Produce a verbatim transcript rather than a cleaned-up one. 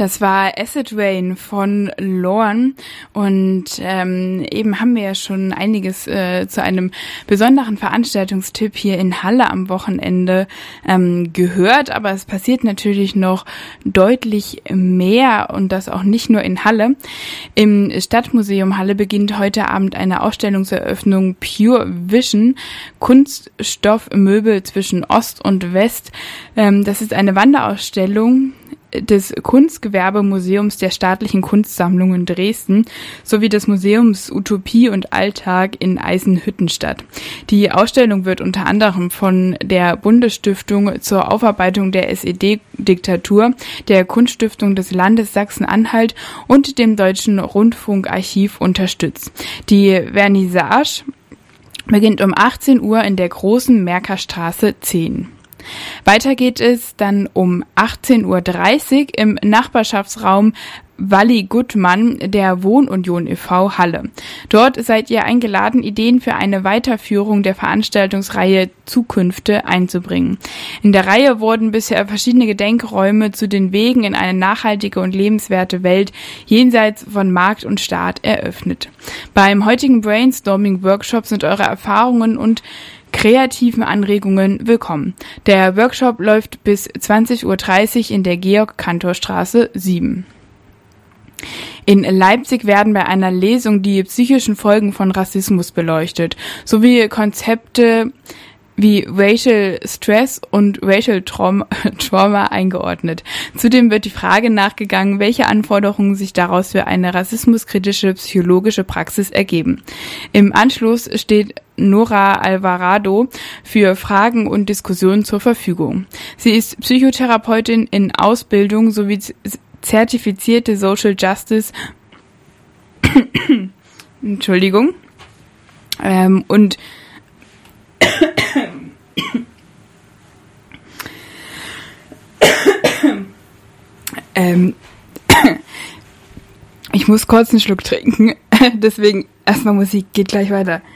Das war Acid Rain von Lorn und ähm, eben haben wir ja schon einiges äh, zu einem besonderen Veranstaltungstipp hier in Halle am Wochenende ähm, gehört, aber es passiert natürlich noch deutlich mehr und das auch nicht nur in Halle. Im Stadtmuseum Halle beginnt heute Abend eine Ausstellungseröffnung Pure Vision, Kunststoffmöbel zwischen Ost und West. Ähm, das ist eine Wanderausstellung des Kunstgewerbemuseums der Staatlichen Kunstsammlungen Dresden sowie des Museums Utopie und Alltag in Eisenhüttenstadt. Die Ausstellung wird unter anderem von der Bundesstiftung zur Aufarbeitung der S E D-Diktatur, der Kunststiftung des Landes Sachsen-Anhalt und dem Deutschen Rundfunkarchiv unterstützt. Die Vernissage beginnt um achtzehn Uhr in der Großen Merkerstraße zehn. Weiter geht es dann um achtzehn Uhr dreißig im Nachbarschaftsraum Walli Guttmann der Wohnunion e V Halle. Dort seid ihr eingeladen, Ideen für eine Weiterführung der Veranstaltungsreihe Zukünfte einzubringen. In der Reihe wurden bisher verschiedene Gedenkräume zu den Wegen in eine nachhaltige und lebenswerte Welt jenseits von Markt und Staat eröffnet. Beim heutigen Brainstorming-Workshop sind eure Erfahrungen und kreativen Anregungen willkommen. Der Workshop läuft bis zwanzig Uhr dreißig in der Georg-Cantor-Straße sieben. In Leipzig werden bei einer Lesung die psychischen Folgen von Rassismus beleuchtet, sowie Konzepte wie Racial Stress und Racial Trauma, Trauma eingeordnet. Zudem wird die Frage nachgegangen, welche Anforderungen sich daraus für eine rassismuskritische psychologische Praxis ergeben. Im Anschluss steht Nora Alvarado für Fragen und Diskussionen zur Verfügung. Sie ist Psychotherapeutin in Ausbildung sowie zertifizierte Social Justice Entschuldigung ähm, und ähm, ich muss kurz einen Schluck trinken, deswegen erstmal Musik, geht gleich weiter.